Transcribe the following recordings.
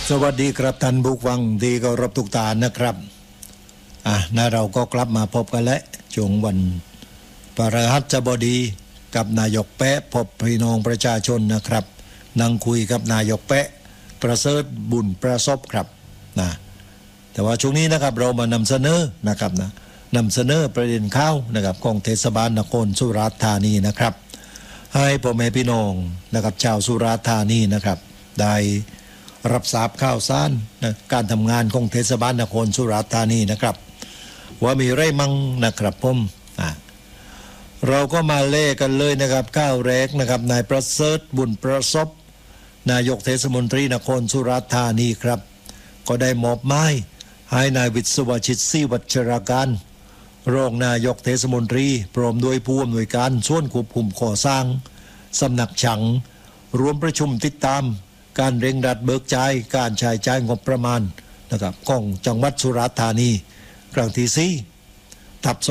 สวัสดีครับท่านผู้ฟังที่เคารพทุกท่านนะครับเราก็กลับมาพบกันแล้วช่วงวันพฤหัสบดีกับนายกแปะพบพี่น้องประชาชนนะครับนั่งคุยกับนายกแปะประเสริฐบุญประสบครับแต่ว่าช่วงนี้นะครับเรามานำเสนอนะครับนำเสนอประเด็นข่าวนะครับของเทศบาลนครสุราษฎร์ธานีนะครับให้พ่อแม่พี่น้องนะครับชาวสุราษฎร์ธานีนะครับได้รับทราบข่าวสารการทำงานของเทศบาลนครสุราษฎร์ธานีนะครับว่ามีไรมั่งนะครับผมเราก็มาเล่กันเลยนะครับข้าวแรกนะครับนายประเสริฐบุญประสบนายกเทศมนตรีนครสุราษฎร์ธานีครับก็ได้มอบหมายให้นายวิศวชิตศรีวัชรการรองนายกเทศมนตรีพร้อมด้วยผู้อำนวยการส่วนควบคุมก่อสร้างสำนักฉังรวมประชุมติดตามการเร่งรัดเบิกจ่ายการใช้จ่ายงบประมาณนะครับของจังหวัดสุราษฎร์ธานีครั้งที่4ทับ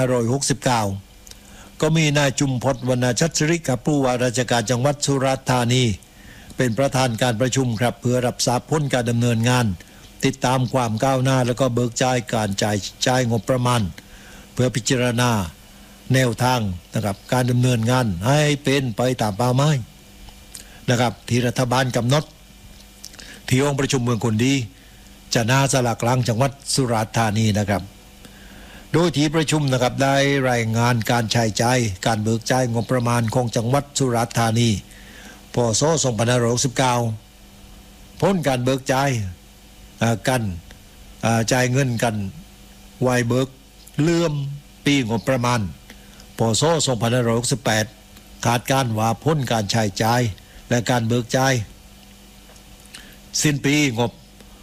2569ก็มีนายจุมพลวรรณชัชริกับผู้ว่าราชการจังหวัดสุราษฎร์ธานีเป็นประธานการประชุมครับเพื่อรับทราบผลการดำเนินงานติดตามความก้าวหน้าแล้วก็เบิกจ่ายการจ่ายงบประมาณเพื่อพิจารณาแนวทางนะครับการดำเนินงานให้เป็นไปตามเป้าหมายนะครับที่รัฐบาลกำหนดที่องค์ประชุมเมืองคนดีจะน่าสลากลางจังหวัดสุราษฎร์ธานีนะครับโดยที่ประชุมนะครับได้รายงานการใช้จ่ายการเบิกจ่ายงบประมาณของจังหวัดสุราษฎร์ธานีพ.ศ. 2569ผลการเบิกจ่ายกันจ่ายเงินกันไวเบิกเลื่อมปีงบประมาณพ.ศ. 2568คาดการว่าผลการใช้จ่ายและการเบิกจ่ายสิ้นปีงบ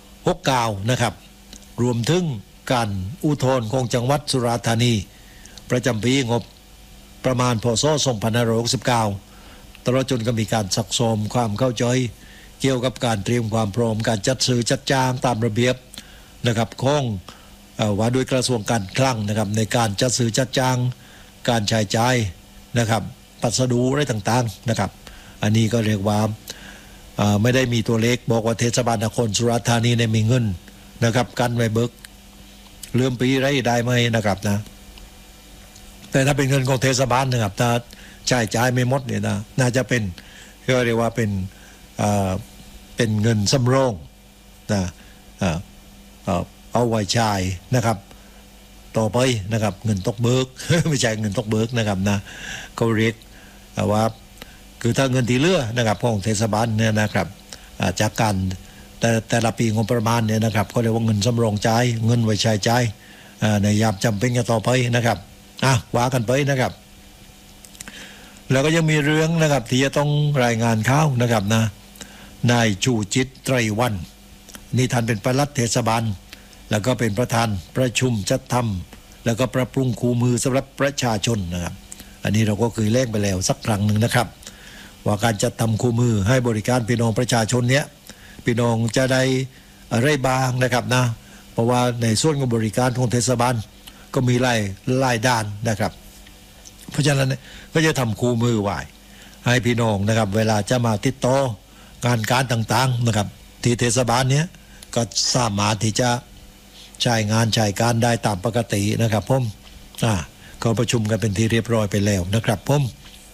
69นะครับรวมถึงการอุทธรณ์ของจังหวัดสุราษฎร์ธานีประจำปีงบประมาณพ.ศ. 2569ตลอดจนก็มีการซักซ้อมความเข้าใจเกี่ยวกับการเตรียมความพร้อมการจัดซื้อจัดจ้างตามระเบียบนะครับของว่าด้วยกระทรวงการคลังนะครับในการจัดซื้อจัดจ้างการใช้จ่ายนะครับพัสดุอะไรต่างๆนะครับอันนี้ก็เรียกว่าไม่ได้มีตัวเลขบอกว่าเทศบาลนครสุราษฎร์ธานีเนี่ยมีเงินนะครับกันไว้เบิกเลื่อมปีไรได้ไหมนะครับนะแต่ถ้าเป็นเงินของเทศบาลนะครับถ้าใช้จ่ายไม่หมดเนี่ยนะน่าจะเป็นก็เรียกว่าเป็นเงินสำรองนะเอาไว้ใช้นะครับต่อไปนะครับเงินตกเบิก ไม่ใช่เงินตกเบิกนะครับนะเขาเรียกว่าคือถ้าเงินที่เหลือนะครับของเทศบาลเนี่ยนะครับจากการแต่ละปีงบประมาณเนี่ยนะครับก็เรียกว่าเงินสำรองจ่ายเงินไว้ใช้จ่ายในยามจำเป็นกันต่อไปนะครับว่ากันไปนะครับแล้วก็ยังมีเรื่องนะครับที่จะต้องรายงานข่าวนะครับนะนายชูจิตไตรวันนี่ท่านเป็นปลัดเทศบาลแล้วก็เป็นประธานประชุมจัดทำแล้วก็ปรับปรุงคู่มือสำหรับประชาชนนะครับอันนี้เราก็เคยเล่นไปแล้วสักครั้งหนึ่งนะครับว่าการจัดทำคู่มือให้บริการพี่น้องประชาชนเนี้ยพี่น้องจะได้อะไรบ้างนะครับนะเพราะว่าในส่วนของบริการของเทศบาลก็มีหลายด้านนะครับเพราะฉะนั้นก็จะทำคู่มือไว้ให้พี่น้องนะครับเวลาจะมาติดต่องานการต่างๆนะครับที่เทศบาลเนี้ยก็สามารถที่จะใช้งานใช้การได้ตามปกตินะครับผมก็ประชุมกันเป็นที่เรียบร้อยไปแล้วนะครับผม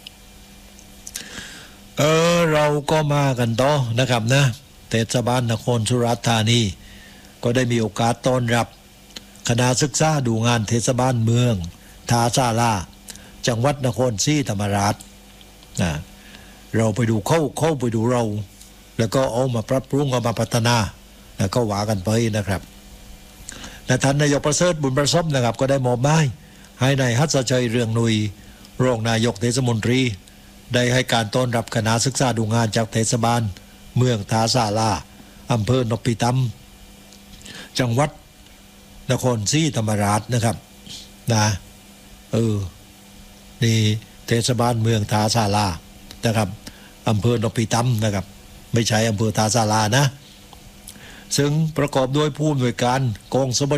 เราก็มากันต่อนะครับนะเทศบาลนครสุราษฎร์ธานีก็ได้มีโอกาสต้อนรับคณะศึกษาดูงานเทศบาลเมืองทาซาลาจังหวัดนครศรีธรรมราชเราไปดูเข้าไปดูเราแล้วก็เอามาปรับปรุงเอามาพัฒนาแล้วก็ว่ากันไปนะครับและท่านนายกประเสริฐบุญประสบนะครับก็ได้มอบหมายให้นายหัสชัยเรืองนุยรองนายกเทศมนตรีได้ให้การต้อนรับคณะศึกษาดูงานจากเทศบาลเมืองทาซาลาอำเภอนพิตำจังหวัดนครศรีธรรมราชนะครับนะนี่เทศบาลเมืองทาซาลานะครับอำเภอนพิตำนะครับไม่ใช่อำเภอทาซาลานะซึ่งประกอบด้วยผู้อำนวยการกองสม